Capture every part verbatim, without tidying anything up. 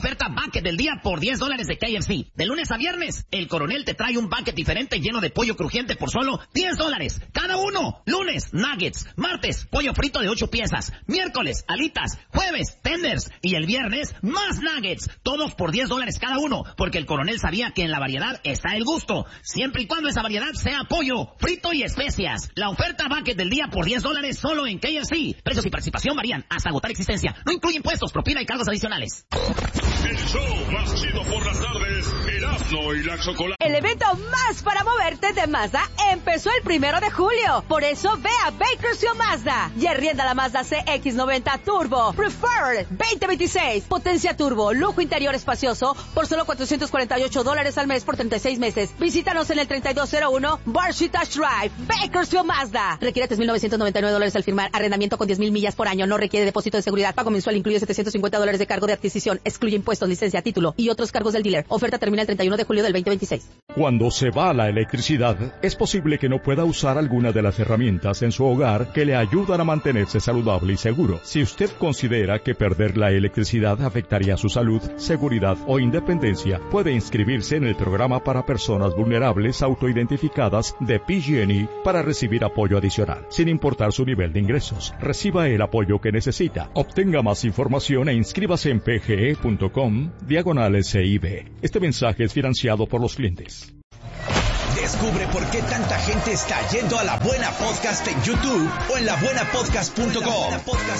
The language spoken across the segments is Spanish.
oferta bucket del día por diez dólares de K F C. De lunes a viernes, el Coronel te trae un bucket diferente lleno de pollo crujiente por solo diez dólares cada uno. Lunes, nuggets. Martes, pollo frito de ocho piezas. Miércoles, alitas. Jueves, tenders. Y el viernes, más nuggets. Todos por diez dólares cada uno, porque el Coronel sabía que en la variedad está el gusto. Siempre y cuando esa variedad sea pollo, frito y especias. La oferta bucket del día por diez dólares solo en K F C. Precios y participación varían hasta agotar existencia. No incluye impuestos, propina y cargos adicionales. El show más chido por las tardes, Erasmo y la Chocolate. El evento más para moverte de Mazda empezó el primero de julio. Por eso ve a Bakersfield Mazda y arrienda la Mazda C X noventa Turbo Preferred veinte veintiséis. Potencia turbo, lujo interior espacioso por solo cuatrocientos cuarenta y ocho dólares al mes por treinta y seis meses. Visítanos en el treinta y dos cero uno Barshit Drive, Bakersfield Mazda. Requiere tres mil novecientos noventa y nueve dólares al firmar. Arrendamiento con diez mil millas por año. No requiere depósito de seguridad. Pago mensual incluye setecientos cincuenta dólares de cargo de adquisición. Excluye impuestos, licencia, título y otros cargos del dealer. Oferta termina el treinta y uno de julio del veinte veintiséis. Cuando se va la electricidad, es posible que no pueda usar alguna de las herramientas en su hogar que le ayudan a mantenerse saludable y seguro. Si usted considera que perder la electricidad afectaría su salud, seguridad o independencia, puede inscribirse en el programa para personas vulnerables autoidentificadas de P G and E para recibir apoyo adicional, sin importar su nivel de ingresos. Reciba el apoyo que necesita. Obtenga más información e inscríbase en pge.com diagonal S I B. Este mensaje es financiado por los clientes. Descubre por qué tanta gente está yendo a La Buena Podcast en YouTube o en la buena podcast punto com.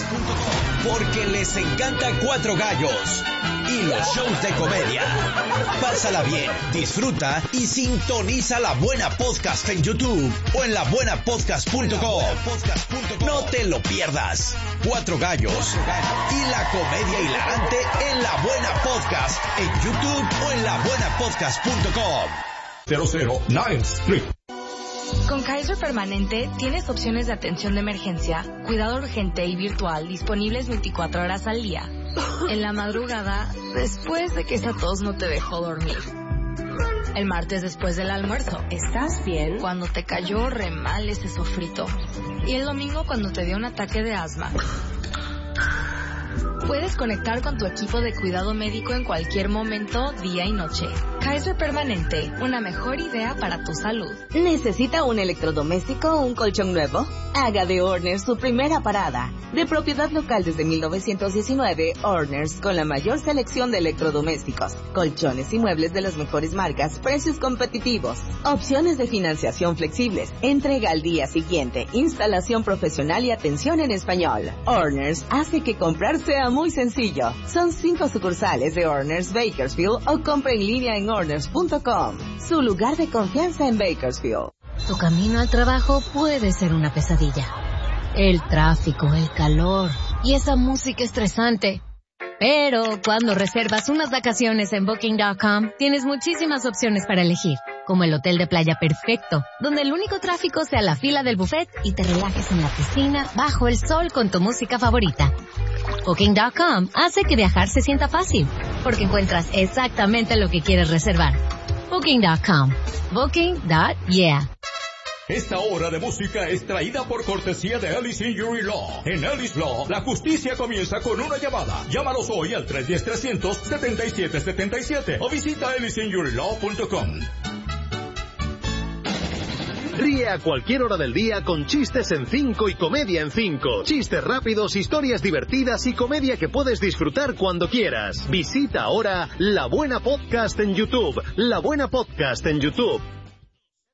Porque les encanta Cuatro Gallos y los shows de comedia. Pásala bien, disfruta y sintoniza La Buena Podcast en YouTube o en la buena podcast punto com. No te lo pierdas. Cuatro Gallos y la comedia hilarante en La Buena Podcast en YouTube o en la buena podcast punto com. cero cero Ninth Street. Con Kaiser Permanente tienes opciones de atención de emergencia, cuidado urgente y virtual disponibles veinticuatro horas al día. En la madrugada, después de que esa tos no te dejó dormir. El martes después del almuerzo. ¿Estás bien? Cuando te cayó re mal ese sofrito. Y el domingo cuando te dio un ataque de asma. Puedes conectar con tu equipo de cuidado médico en cualquier momento, día y noche. Kaiser Permanente, una mejor idea para tu salud. ¿Necesita un electrodoméstico o un colchón nuevo? Haga de Orners su primera parada. De propiedad local desde mil novecientos diecinueve, Orners, con la mayor selección de electrodomésticos, colchones y muebles de las mejores marcas, precios competitivos, opciones de financiación flexibles, entrega al día siguiente, instalación profesional y atención en español. Orners hace que comprar sea muy sencillo. Son cinco sucursales de Orners Bakersfield o compra en línea en orners punto com. Su lugar de confianza en Bakersfield. Tu camino al trabajo puede ser una pesadilla. El tráfico, el calor y esa música estresante. Pero cuando reservas unas vacaciones en booking punto com, tienes muchísimas opciones para elegir, como el hotel de playa perfecto, donde el único tráfico sea la fila del buffet y te relajes en la piscina bajo el sol con tu música favorita. booking punto com hace que viajar se sienta fácil, porque encuentras exactamente lo que quieres reservar. booking punto com. Booking. Yeah. Esta hora de música es traída por cortesía de Alice Injury Law. En Alice Law, la justicia comienza con una llamada. Llámalos hoy al tres uno cero, trescientos, setenta y siete setenta y siete o visita alice injury law punto com. Ríe a cualquier hora del día con chistes en cinco y comedia en cinco. Chistes rápidos, historias divertidas y comedia que puedes disfrutar cuando quieras. Visita ahora La Buena Podcast en YouTube. La Buena Podcast en YouTube.